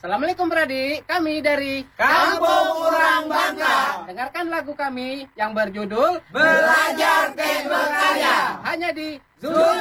Assalamualaikum Bradi, kami dari Kampung Orang Bangka. Dengarkan lagu kami yang berjudul Belajar dan Berkarya hanya di Zul